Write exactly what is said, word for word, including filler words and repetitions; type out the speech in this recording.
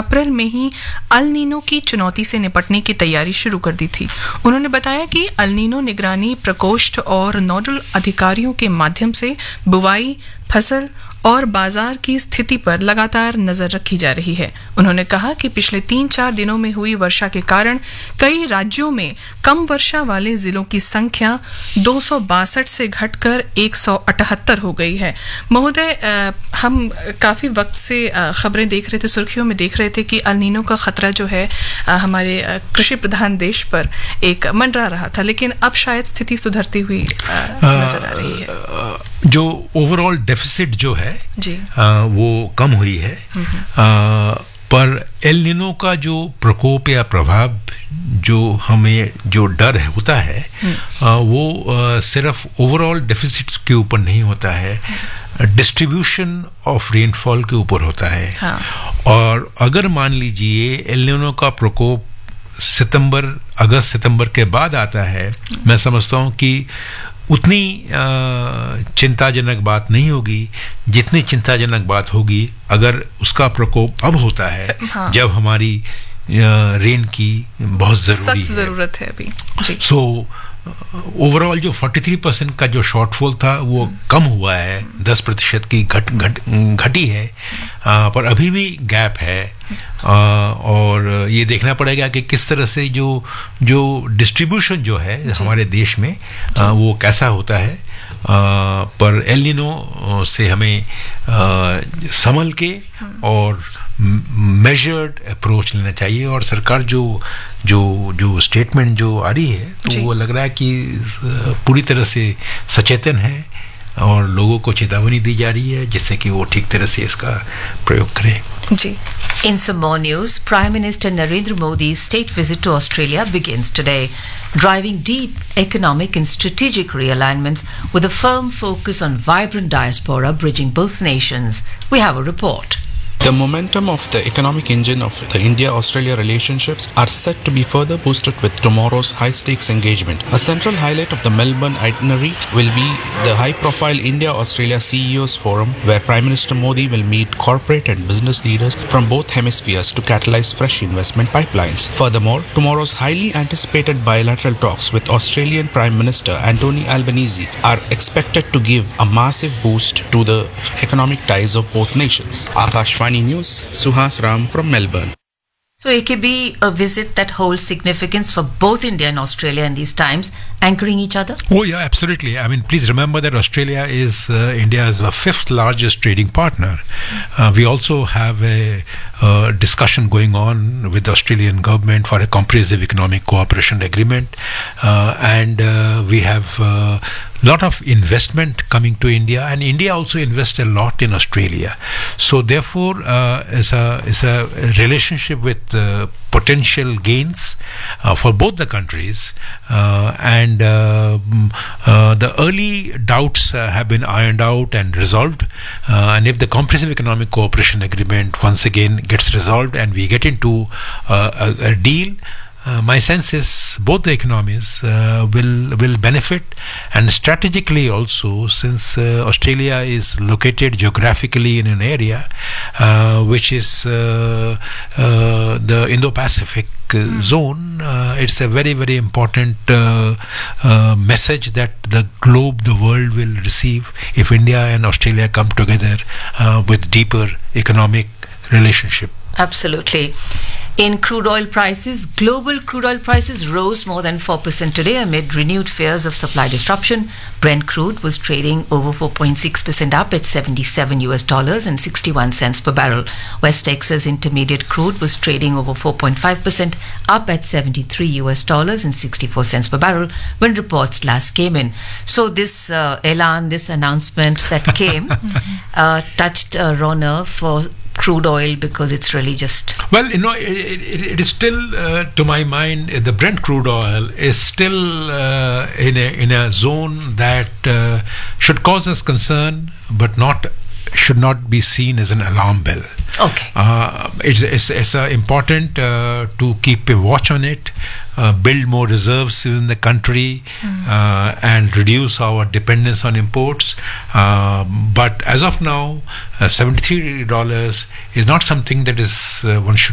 अप्रैल में ही El Nino की चुनौती से निपटने की तैयारी शुरू कर दी थी। उन्होंने बताया कि अल नीनो निगरानी प्रकोष्ठ और नोडल अधिकारियों के माध्यम से बुवाई, फसल और बाजार की स्थिति पर लगातार नजर रखी जा रही है। उन्होंने कहा कि पिछले तीन चार दिनों में हुई वर्षा के कारण कई राज्यों में कम वर्षा वाले जिलों की संख्या दो सौ बासठ से घटकर एक सौ अठहत्तर हो गई है। महोदय, हम काफी वक्त से खबरें देख रहे थे, सुर्खियों में देख रहे थे कि अल नीनो का खतरा जो है हमारे कृषि प्रधान देश पर एक मंडरा रहा था, लेकिन अब शायद स्थिति सुधरती हुई नजर आ रही है। जो ओवरऑल डेफिसिट जो है जी आ, वो कम हुई है, आ, पर एल नीनो का जो प्रकोप या प्रभाव जो हमें जो डर है होता है आ, वो आ, सिर्फ ओवरऑल डेफिसिट के ऊपर नहीं होता है, डिस्ट्रीब्यूशन ऑफ रेनफॉल के ऊपर होता है। हाँ। और अगर मान लीजिए एल नीनो का प्रकोप सितंबर अगस्त सितंबर के बाद आता है, मैं समझता हूँ कि उतनी चिंताजनक बात नहीं होगी जितनी चिंताजनक बात होगी अगर उसका प्रकोप अब होता है। हाँ। जब हमारी रेन की बहुत जरूरी है, जरूरत है अभी। सो ओवरऑल जो तैंतालीस परसेंट का जो शॉर्टफॉल था वो कम हुआ है, दस प्रतिशत की घट घट घटी है, आ, पर अभी भी गैप है। आ, और ये देखना पड़ेगा कि किस तरह से जो जो डिस्ट्रीब्यूशन जो है हमारे देश में आ, वो कैसा होता है। आ, पर एल नीनो से हमें संभल के और मेजर्ड अप्रोच लेना चाहिए। और सरकार जो जो जो स्टेटमेंट जो आ रही है तो वो लग रहा है कि पूरी तरह से सचेतन है और लोगों को चेतावनी दी जा रही है जिससे कि वो ठीक तरह से इसका प्रयोग करें। जी। In some more news, Prime Minister Narendra Modi's state visit to Australia begins today, driving deep economic and strategic realignments with a firm focus on vibrant diaspora bridging both nations. We have a report. The momentum of the economic engine of the India-Australia relationships are set to be further boosted with tomorrow's high-stakes engagement. A central highlight of the Melbourne itinerary will be the high-profile India-Australia C E Os Forum, where Prime Minister Modi will meet corporate and business leaders from both hemispheres to catalyze fresh investment pipelines. Furthermore, tomorrow's highly anticipated bilateral talks with Australian Prime Minister Anthony Albanese are expected to give a massive boost to the economic ties of both nations. Akashvani News, Suhas Ram from Melbourne. So A K B, a visit that holds significance for both India and Australia in these times, anchoring each other? Oh yeah, absolutely. I mean, please remember that Australia is uh, India's uh, fifth largest trading partner. Uh, we also have a uh, discussion going on with the Australian government for a comprehensive economic cooperation agreement, uh, and uh, we have a lot of investment coming to India, and India also invests a lot in Australia. So therefore, uh, it's a it's a relationship with uh, potential gains uh, for both the countries, uh, and uh, uh, the early doubts uh, have been ironed out and resolved. Uh, and if the comprehensive economic cooperation agreement once again gets resolved and we get into uh, a, a deal, Uh, my sense is both the economies uh, will will benefit, and strategically also, since uh, Australia is located geographically in an area uh, which is uh, uh, the Indo-Pacific uh, mm. zone, uh, it's a very very important uh, uh, message that the globe, the world will receive if India and Australia come together uh, with deeper economic relationship. Absolutely. In crude oil prices, global crude oil prices rose more than four percent today amid renewed fears of supply disruption. Brent crude was trading over four point six percent up at seventy-seven U S dollars and sixty-one cents per barrel. West Texas Intermediate crude was trading over four point five percent up at seventy-three U S dollars and sixty-four cents per barrel when reports last came in. So this uh, elan, this announcement that came uh, touched a runner for crude oil, because it's really just... Well, you know, it, it, it is still, uh, to my mind, the Brent crude oil is still uh, in a in a zone that uh, should cause us concern, but not should not be seen as an alarm bell. Okay. Uh, it's it's, it's uh, important uh, to keep a watch on it, uh, build more reserves in the country, mm. uh, and reduce our dependence on imports. Uh, but as of now, uh, seventy-three dollars is not something that is uh, one should